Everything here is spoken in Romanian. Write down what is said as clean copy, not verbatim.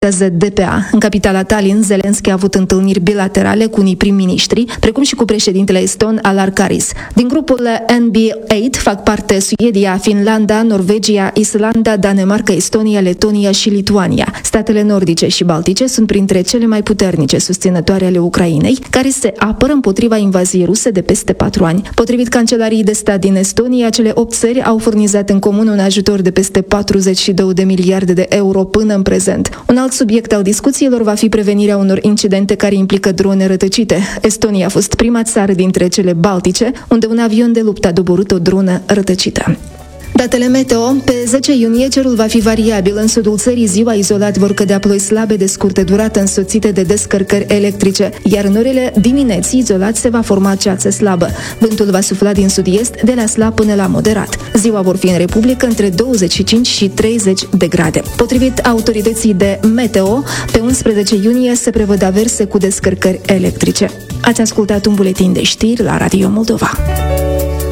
raportează DPA. În capitala Tallinn, Zelenski a avut întâlniri bilaterale cu unii prim-ministri, precum și cu președintele eston Alar Karis. Din grupul NB8 fac parte Suedia, Finlanda, Norvegia, Islanda, Danemarca, Estonia, Letonia și Lituania. Statele nordice și baltice sunt printre cele mai puternice susținătoare ale Ucrainei, care se apără împotriva invaziei ruse de peste 4 ani. Potrivit Cancelariei de Stat din Estonia, cele 8 țări au furnizat în comun un ajutor de peste 42 de miliarde de euro până în prezent. Un alt subiect al discuțiilor va fi prevenirea unor incidente care implică drone rătăcite. Estonia a fost prima țară dintre cele baltice unde un avion de luptă a doborât o dronă rătăcită. Datele meteo. Pe 10 iunie cerul va fi variabil. În sudul țării ziua izolat vor cădea ploi slabe de scurtă durată însoțite de descărcări electrice, iar în orele dimineții izolat se va forma ceață slabă. Vântul va sufla din sud-est de la slab până la moderat. Ziua vor fi în Republică între 25 și 30 de grade. Potrivit autorității de meteo, pe 11 iunie se prevăd averse cu descărcări electrice. Ați ascultat un buletin de știri la Radio Moldova.